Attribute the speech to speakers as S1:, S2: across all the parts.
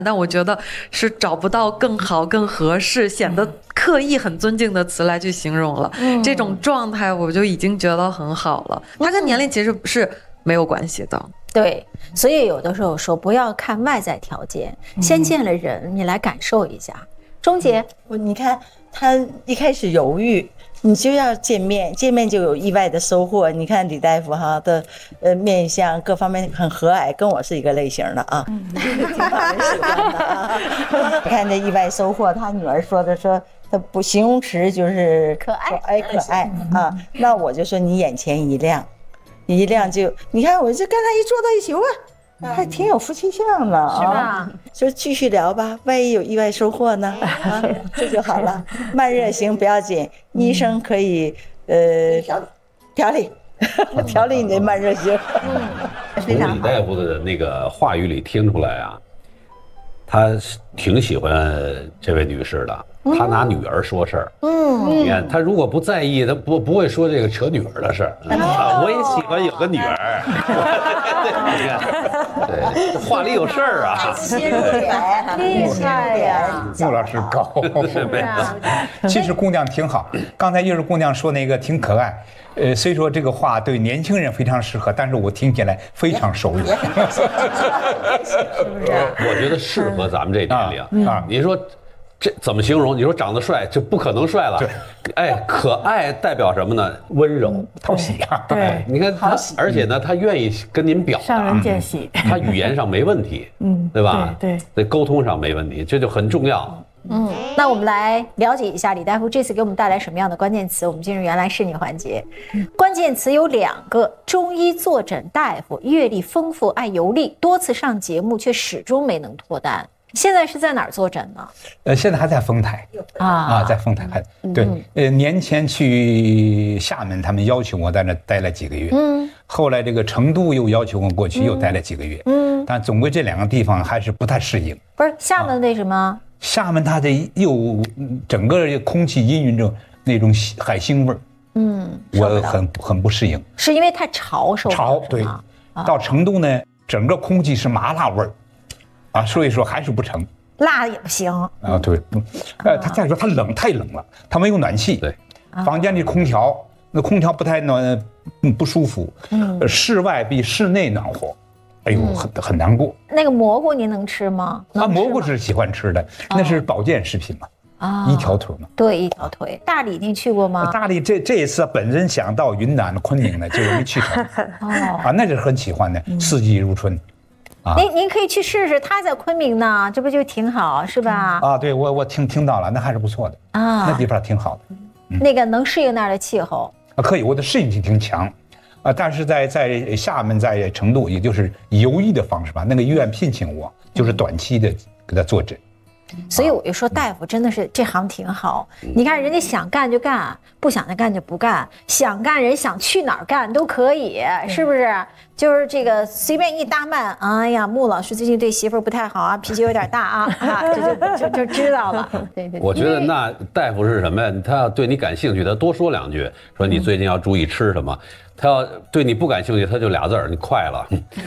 S1: 但我觉得是找不到更好、更合适、显得刻意很尊敬的词来去形容了。这种状态我就已经觉得很好了。它跟年龄其实是没有关系的。
S2: 对，所以有的时候说不要看外在条件，先见了人，你来感受一下。钟姐，
S3: 你看他一开始犹豫，你就要见面，见面就有意外的收获。你看李大夫哈的面相各方面很和蔼，跟我是一个类型的啊，挺讨人喜欢的啊。看这意外收获，他女儿说他不形容词就是
S2: 可爱
S3: 啊，那我就说你眼前一亮，一亮就你看我这刚才一坐到一起哇。还挺有夫妻相的啊，是吧？就继续聊吧，万一有意外收获呢？啊，这就好了。慢热型不要紧，医生可以调理你的慢热型。
S4: 从李大夫的那个话语里听出来啊，他挺喜欢这位女士的。他拿女儿说事儿，你看他如果不在意，他不会说这个扯女儿的事儿。我也喜欢有个女儿，你看，对，话里有事儿啊，
S2: 厉害呀！
S5: 穆老师高，其实姑娘挺好。刚才又是姑娘说那个挺可爱，虽说这个话对年轻人非常适合，但是我听起来非常熟悉，是
S2: 不是？
S4: 我觉得适合咱们这年龄啊。你说。这怎么形容？你说长得帅，这不可能帅了。对，哎，可爱代表什么呢？温柔、
S5: 讨喜啊。
S4: 对，你看他，而且呢，他愿意跟您表达，
S6: 上人见喜。
S4: 他语言上没问题，对吧？
S6: 对，
S4: 在沟通上没问题，这就很重要。
S2: 那我们来了解一下李大夫这次给我们带来什么样的关键词。我们进入原来是你环节，关键词有2个：中医坐诊大夫，阅历丰富，爱游历，多次上节目却始终没能脱单。现在是在哪儿坐诊呢？
S5: 现在还在丰台在丰台还对。年前去厦门，他们要求我在那待了几个月。后来这个成都又要求我过去，又待了几个月。但总归这2个地方还是不太适应。
S2: 不是厦门为什么？
S5: 厦门它的又整个空气氤氲着那种海腥味儿。我很不适应。
S2: 是因为太潮
S5: 对。到成都呢，整个空气是麻辣味儿。所以说还是不成，
S2: 辣也不行
S5: 啊。对，他再说他冷，太冷了，他没有暖气，对，房间里空调，那空调不太暖，不舒服。室外比室内暖和，哎呦，很难过。
S2: 那个蘑菇您能吃吗？
S5: 蘑菇是喜欢吃的，那是保健食品嘛。一条腿嘛。
S2: 对，一条腿。大理您去过吗？
S5: 大理这一次本人想到云南昆明呢，就是没去成。那是很喜欢的，四季如春。
S2: 您可以去试试，他在昆明呢，这不就挺好，是吧？
S5: 对，我听到了，那还是不错的那地方挺好的。
S2: 那个能适应那儿的气候
S5: 可以，我的适应性挺强但是在厦门，在成都，也就是游医的方式吧。那个医院聘请我，就是短期的给他坐诊。
S2: 所以我就说，大夫真的是这行挺好。你看人家想干就干，不想干就不干，想干人想去哪儿干都可以，是不是？就是这个随便一搭慢，哎呀，穆老师最近对媳妇儿不太好啊，脾气有点大啊，就知道了。对。
S4: 我觉得那大夫是什么呀？他要对你感兴趣，他多说2句，说你最近要注意吃什么。他要对你不感兴趣，他就2字儿，你快了。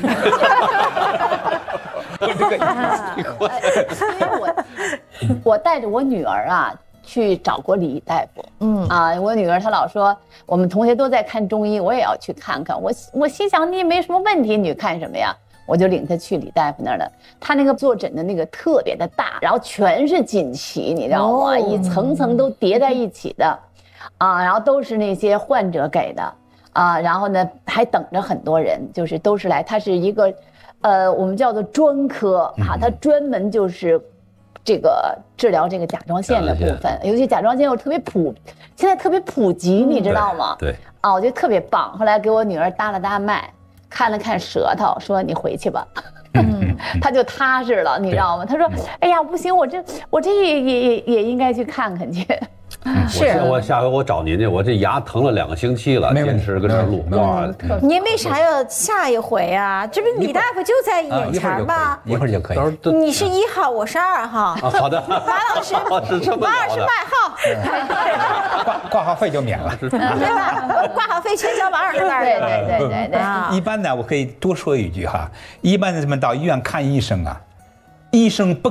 S7: 我带着我女儿去找过李大夫。我女儿她老说我们同学都在看中医，我也要去看看。我心想你也没什么问题，你去看什么呀？我就领她去李大夫那儿了。他那个坐诊的那个特别的大，然后全是锦旗，你知道吗？一层层都叠在一起的，然后都是那些患者给的，然后呢还等着很多人，就是都是来，他是一个。我们叫做专科它专门就是这个治疗这个甲状腺的部分，尤其甲状腺又现在特别普及，你知道吗？
S4: 对
S7: 我觉得特别棒。后来给我女儿搭了搭脉，看了看舌头，说你回去吧。他就踏实了，你知道吗？他说：“哎呀，不行，我这也应该去看看去。”
S4: 我下回我找您去，我这牙疼了2个星期了，坚持跟这录。哇，
S2: 您为啥要下一回啊？这不是李大夫就在眼前吗？
S5: 一会儿就可以。
S2: 你是1号，我是2号。
S4: 好的。
S2: 马老师，马老师卖号。
S5: 挂号费就免了，
S2: 对吧？挂号费全交马老师那儿。
S7: 对。
S5: 一般呢，我可以多说一句一般咱们到医院看医生医生不